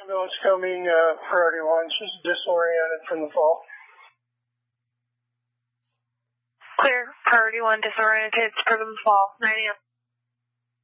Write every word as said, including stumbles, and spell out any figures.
ambulance coming, uh, priority one. She's disoriented from the fall. Clear. Priority one disoriented from the fall. nine a m